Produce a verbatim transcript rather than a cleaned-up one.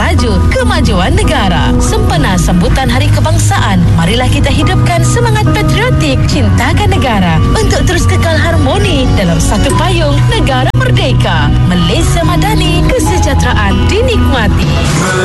melaju kemajuan negara. Sempena sambutan Hari Kebangsaan, marilah kita hidupkan semangat patriotik cintakan negara untuk terus kekal harmoni dalam satu payung negara merdeka. Malaysia Madani, kesejahteraan dinikmati.